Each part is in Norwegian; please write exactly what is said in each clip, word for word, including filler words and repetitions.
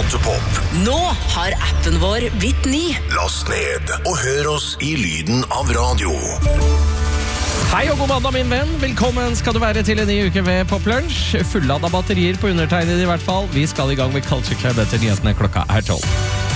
Radio Pop. Nå har appen vår blitt ny. Last ned og hør oss i lyden av radio. Hei og god mandag, min venn. Velkommen skal du være til en ny uke ved Pop Lunch. Fulladet batterier på undertegnet i hvert fall. Vi skal i gang med Culture Club etter nyhetene klokka er tolv.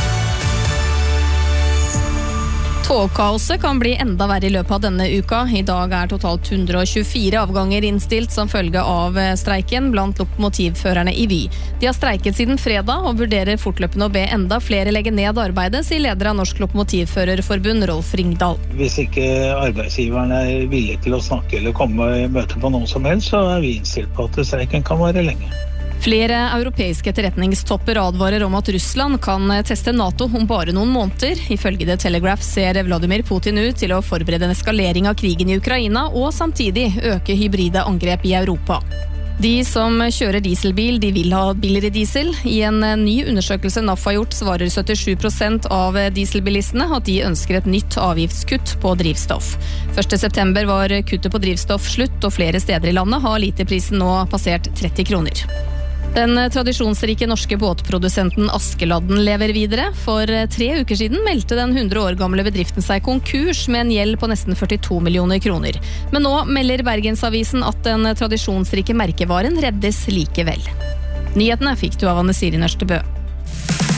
Togkaoset kan bli enda verre i løpet av denne uka. I dag er totalt hundre og tjuefire avganger innstilt som følge av streiken blant lokomotivførerne i Vy. De har streiket siden fredag og vurderer fortløpende å be enda flere legge ned arbeidet, sier leder av Norsk Lokomotivførerforbund, Rolf Ringdal. Hvis ikke arbeidsgiveren er villig til å snakke eller komme i møte på noen som helst, så er vi innstilt på at streiken kan vare lenge. Flere europeiske etterretningstopper advarer om at Russland kan teste NATO om bare noen måneder. Ifølge The Telegraph ser Vladimir Putin ut til å forberede en eskalering av krigen i Ukraina og samtidig øke hybride angrep i Europa. De som kjører dieselbil, de vil ha billigere diesel. I en ny undersøkelse N A F har gjort, svarer syttisju prosent av dieselbilistene at de ønsker et nytt avgiftskutt på drivstoff. første september var kuttet på drivstoff slutt, og flere steder i landet har literprisen nå passert tretti kroner. Den tradisjonsrike norske båtprodusenten Askeladden lever videre. For tre uker siden meldte den hundre år gamle bedriften seg konkurs med en gjeld på nesten førtito millioner kroner. Men nå melder Bergensavisen at den tradisjonsrike merkevaren reddes likevel. Nyhetene fikk du av Anne Siri Nørstebø.